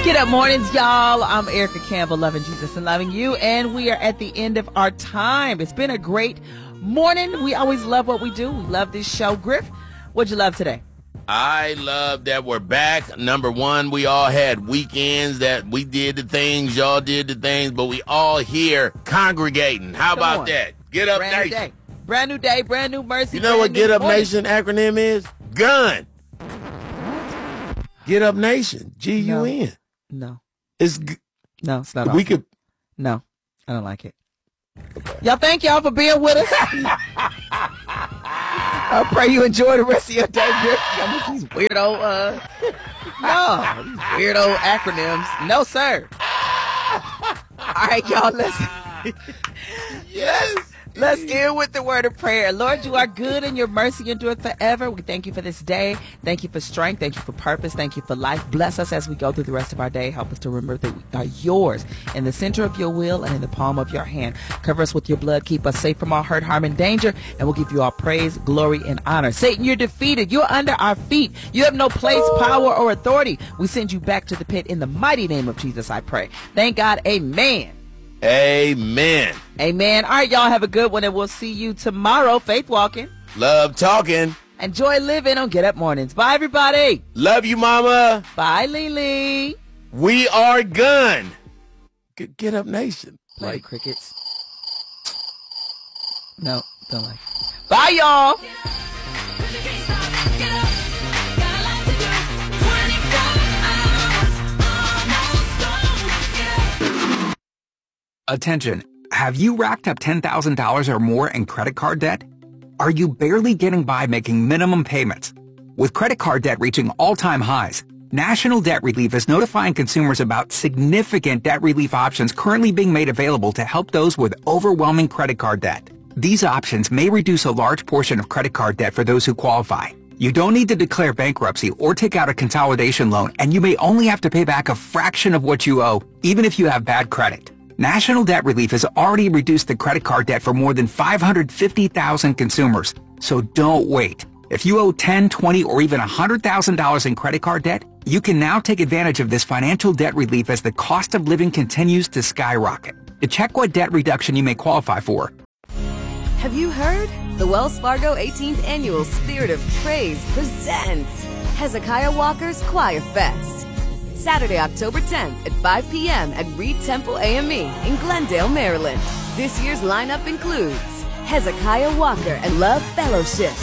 Get up mornings, y'all. I'm Erica Campbell, loving Jesus and loving you. And we are at the end of our time. It's been a great morning. We always love what we do. We love this show. Griff, what'd you love today? I love that we're back. Number one, we all had weekends that we did the things, y'all did the things, but we all here congregating. How about that? Get Up Brand new Nation. day. Brand new day, brand new mercy. You know what brand Get new Up morning. Nation acronym is? Gun. Get Up Nation. G-U-N. No. It's No, it's not. we awesome. could. No, I don't like it. Y'all, thank y'all for being with us. I pray you enjoy the rest of your day, Griff. These weirdo, these weirdo acronyms. No, sir. All right, y'all, let's end with the word of prayer. Lord, you are good and your mercy endureth forever. We thank you for this day. Thank you for strength. Thank you for purpose. Thank you for life. Bless us as we go through the rest of our day. Help us to remember that we are yours in the center of your will and in the palm of your hand. Cover us with your blood. Keep us safe from all hurt, harm, and danger. And we'll give you all praise, glory, and honor. Satan, you're defeated. You're under our feet. You have no place, power, or authority. We send you back to the pit in the mighty name of Jesus, I pray. Thank God. Amen. Amen. Amen. All right, y'all have a good one, and we'll see you tomorrow. Faith walking. Love talking. Enjoy living on Get Up Mornings. Bye, everybody. Love you, mama. Bye, Lily. We are Gun. Get Up Nation. Play the crickets. No, don't like it. Bye, y'all. Attention, have you racked up $10,000 or more in credit card debt? Are you barely getting by making minimum payments? With credit card debt reaching all-time highs, National Debt Relief is notifying consumers about significant debt relief options currently being made available to help those with overwhelming credit card debt. These options may reduce a large portion of credit card debt for those who qualify. You don't need to declare bankruptcy or take out a consolidation loan, and you may only have to pay back a fraction of what you owe, even if you have bad credit. National Debt Relief has already reduced the credit card debt for more than 550,000 consumers, so don't wait. If you owe $10, $20, or even $100,000 in credit card debt, you can now take advantage of this financial debt relief as the cost of living continues to skyrocket. To check what debt reduction you may qualify for, Have you heard? The Wells Fargo 18th Annual Spirit of Praise presents Hezekiah Walker's Choir Fest. Saturday, October 10th at 5 p.m. at Reed Temple AME in Glendale, Maryland. This year's lineup includes Hezekiah Walker and Love Fellowship,